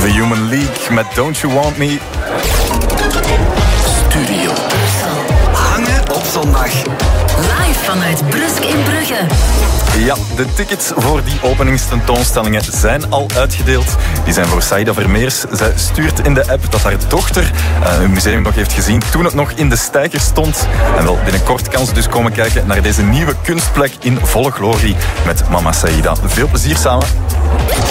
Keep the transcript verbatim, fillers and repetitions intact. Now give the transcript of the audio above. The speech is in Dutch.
The Human League met Don't You Want Me. Studio Hangen op zondag. Live vanuit Brusk in Brugge. Ja, de tickets voor die openingstentoonstellingen zijn al uitgedeeld. Die zijn voor Saïda Vermeers. Zij stuurt in de app dat haar dochter uh, het museum nog heeft gezien toen het nog in de steiger stond. En wel binnenkort kan ze dus komen kijken naar deze nieuwe kunstplek in volle glorie met mama Saïda. Veel plezier samen.